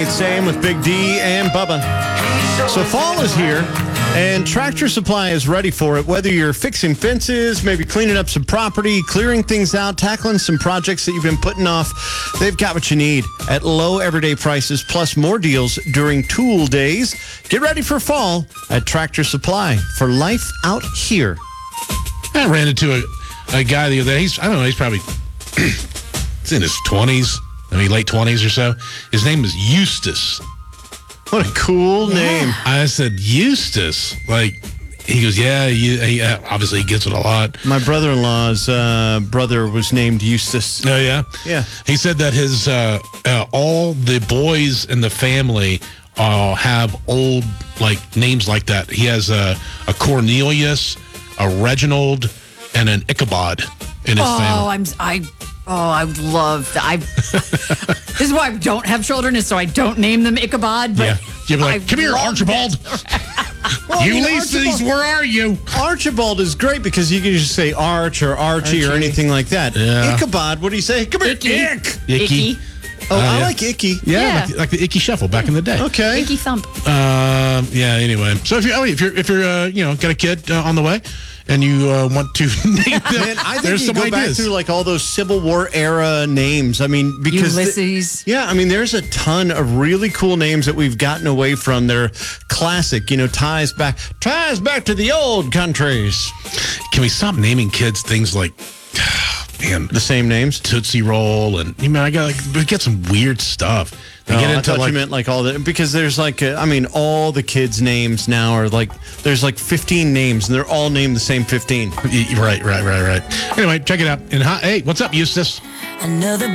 It's Sam with Big D and Bubba. So fall is here, and Tractor Supply is ready for it. Whether you're fixing fences, maybe cleaning up some property, clearing things out, tackling some projects that you've been putting off, they've got what you need at low everyday prices, plus more deals during tool days. Get ready for fall at Tractor Supply for life out here. I ran into a guy the other day. He's probably he's in his 20s, late 20s or so. His name is Eustace. What a cool name. I said, Eustace? He goes, yeah, obviously he gets it a lot. My brother-in-law's brother was named Eustace. Oh, yeah? Yeah. He said that his all the boys in the family have old, names like that. He has a Cornelius, a Reginald, and an Ichabod in his family. I would love that. This is why I don't have children, is so I don't name them Ichabod. But You'd be like, come here, Archibald. Ulysses, where are you? Archibald is great because you can just say Arch or Archie or anything like that. Yeah. Ichabod, what do you say? Come here, Ick. Icky. Oh, I like Icky. Yeah. Like the Icky Shuffle back in the day. Okay. Icky Thump. Anyway. So if you're got a kid on the way and you want to name them, Man, I think there's you some go ideas. back through all those Civil War era names. I mean, because Ulysses. there's a ton of really cool names that we've gotten away from. They're classic, ties back to the old countries. Can we stop naming kids things like, man, The same names? Tootsie Roll, and we get some weird stuff. They get I into thought you meant all the, because there's all the kids' names now are there's 15 names and they're all named the same 15. Right. Anyway, check it out. And hey, what's up, Eustace? Another